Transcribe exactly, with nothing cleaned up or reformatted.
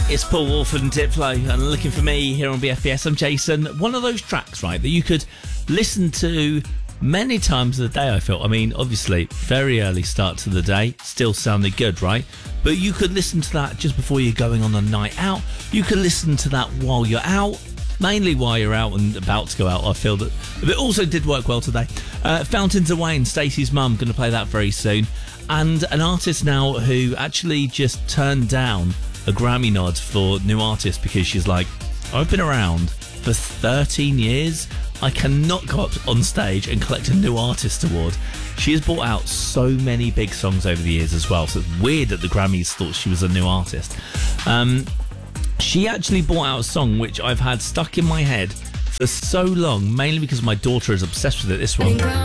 It's Paul Walford and Diplo, and looking for me here on B F B S. I'm Jason. One of those tracks, right, that you could listen to many times a day, I felt. I mean, obviously, very early start to the day, still sounded good, right? But you could listen to that just before you're going on a night out. You could listen to that while you're out, mainly while you're out and about to go out, I feel that. But it also did work well today. Uh, Fountains of Wayne, Stacey's mum, going to play that very soon. And an artist now who actually just turned down a Grammy nod for new artist because she's like, I've been around for thirteen years. I cannot go up on stage and collect a new artist award. She has brought out so many big songs over the years as well, so it's weird that the Grammys thought she was a new artist. Um, she actually brought out a song which I've had stuck in my head for so long, mainly because my daughter is obsessed with it. This one.